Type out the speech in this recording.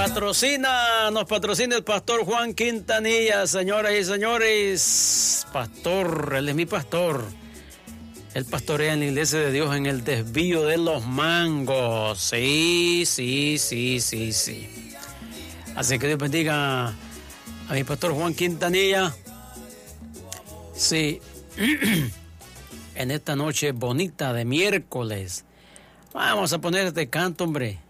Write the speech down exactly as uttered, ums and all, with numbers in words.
patrocina, nos patrocina el pastor Juan Quintanilla, señoras y señores. Pastor, él es mi pastor. Él pastorea en la iglesia de Dios en el desvío de los mangos. Sí, sí, sí, sí, sí. Así que Dios bendiga a mi pastor Juan Quintanilla. Sí. En esta noche bonita de miércoles. Vamos a poner este canto, hombre.